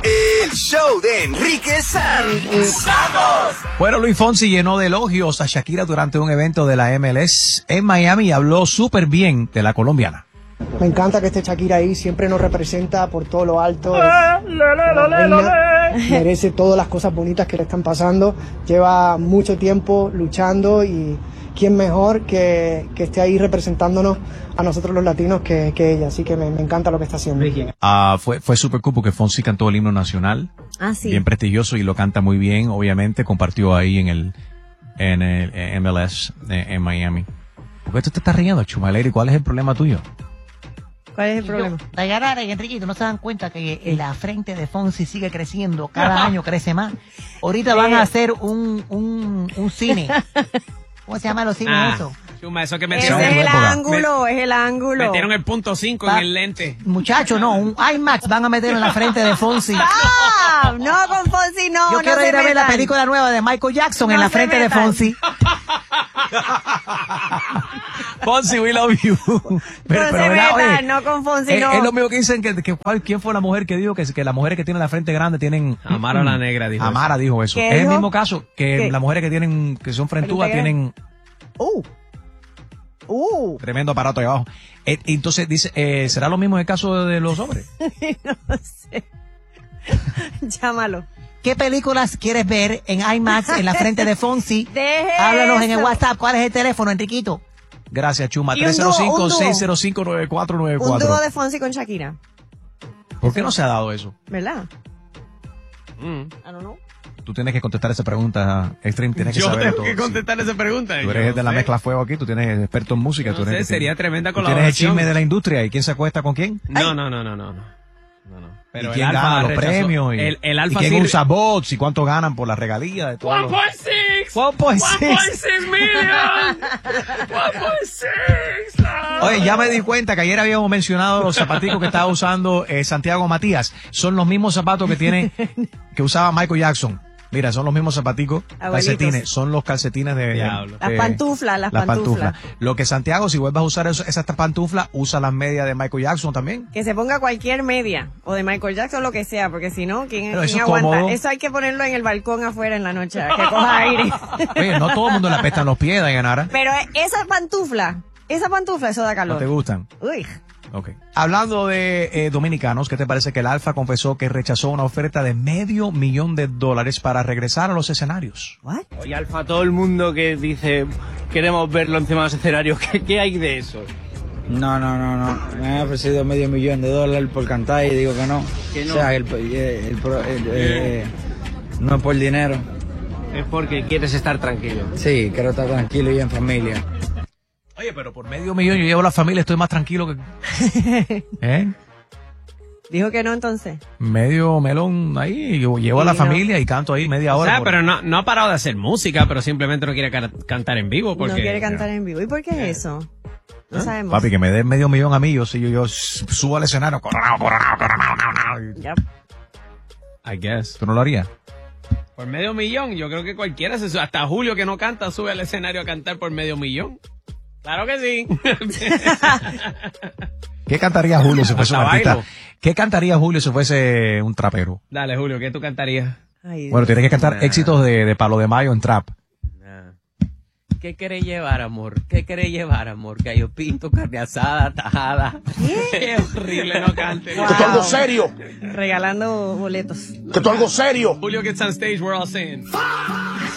El show de Enrique Santos. ¡Vamos! Bueno, Luis Fonsi llenó de elogios a Shakira durante un evento de la MLS en Miami y habló súper bien de la colombiana. Me encanta que esté Shakira ahí, siempre nos representa por todo lo alto. Merece todas las cosas bonitas que le están pasando. Lleva mucho tiempo luchando y quién mejor que esté ahí representándonos a nosotros los latinos que ella. Así que me encanta lo que está haciendo. Fue súper cool porque Fonsi cantó el himno nacional. Sí. Bien prestigioso y lo canta muy bien, obviamente. Compartió ahí en el MLS en Miami. ¿Por qué tú te estás riendo, Chumaleri? ¿Cuál es el problema tuyo? ¿Cuál es el problema? Dayanara y Enriquito, ¿no se dan cuenta que la frente de Fonsi sigue creciendo? Cada año crece más. Ahorita van a hacer un cine. ¿Cómo se llaman los cines eso? Chuma, eso que Ese metieron. es el ángulo, es el ángulo. Metieron el punto 5 en el lente. Muchachos, no, un IMAX van a meter en la frente de Fonsi. ¡Ah! No, con Fonsi no. Yo quiero ir a ver la película nueva de Michael Jackson en la frente de Fonsi. Fonsi, we love you. No con Fonsi, no. Es lo mismo que dicen ¿quién fue la mujer que dijo que las mujeres que tienen la frente grande tienen... Amara la negra dijo Amara dijo eso. ¿Qué Es dijo? el mismo caso que las mujeres que son frentudas tienen tremendo aparato ahí abajo. Entonces dice, ¿será lo mismo en el caso de los hombres? No sé. Llámalo. ¿Qué películas quieres ver en IMAX en la frente de Fonsi? Háblanos en el eso. WhatsApp. ¿Cuál es el teléfono, Enriquito? Gracias, Chuma. Y un dúo, 305-605-9494. Un dúo de Fonsi con Shakira. ¿Por qué no se ha dado eso? ¿Verdad? I don't know. Tú tienes que contestar esa pregunta, Extreme, tienes que Yo saber tengo todo. que contestar esa pregunta. Tú eres de la mezcla fuego aquí, tú tienes experto en música. No tú eres sé, sería tremenda tú tienes colaboración. el chisme de la industria. ¿Y quién se acuesta con quién? No. Pero ¿Y quién gana los premios? El Alfa ¿Y quién sí- usa bots? ¿Y cuánto ganan por la regalía de todo? 1.6 1.6 million. 1.6. Oye, ya me di cuenta que ayer habíamos mencionado los zapaticos que estaba usando Santiago Matías. Son los mismos zapatos que usaba Michael Jackson. Mira, son los mismos zapaticos, Abuelitos. calcetines. Son los calcetines de... Diablo. Las pantuflas, las pantuflas. Lo que Santiago, si vuelves a usar esas pantuflas, usa las medias de Michael Jackson también. Que se ponga cualquier media, o de Michael Jackson, lo que sea, porque si no, ¿quién Pero eso es aguanta? cómodo. Eso hay que ponerlo en el balcón afuera en la noche, que coja aire. Oye, no todo el mundo le apestan los pies, Dayanara. Pero esa pantufla, eso da ¿No calor. te gustan? Uy. Ok. Hablando de dominicanos, ¿qué te parece que el Alfa confesó que rechazó una oferta de $500,000 para regresar a los escenarios? ¿What? Oye, Alfa, todo el mundo que dice queremos verlo encima de los escenarios, ¿qué hay de eso? No. Me han ofrecido $500,000 por cantar y digo que no. Que no. O sea, no es por dinero. Es porque quieres estar tranquilo. Sí, quiero estar tranquilo y en familia. Oye, pero por $500,000 yo llevo a la familia, estoy más tranquilo que... ¿Eh? Dijo que no, entonces. Medio melón ahí, yo llevo a la Sí, no. familia y canto ahí media O hora. sea, pero no ha parado de hacer música, pero simplemente no quiere cantar en vivo. Porque, No quiere cantar en vivo. ¿Y por qué es eso? No sabemos. Papi, que me dé $500,000 a mí, yo subo al escenario, coronado. Ya. I guess. ¿Tú no lo harías? Por $500,000, yo creo que cualquiera se sube. Hasta Julio que no canta sube al escenario a cantar por $500,000. Claro que sí. ¿Qué cantaría Julio si fuese un Hasta artista? bailo. ¿Qué cantaría Julio si fuese un trapero? Dale, Julio, ¿qué tú cantarías? Ay, Bueno, tienes que cantar Nah. éxitos de Palo de Mayo en trap. ¿Qué querés llevar, amor? ¿Qué querés llevar, amor? Gallo pinto, carne asada, tajada. Qué horrible, no cante. Wow. Que tú algo serio. Regalando boletos. Que tú algo serio. Julio gets on stage, we're all saying.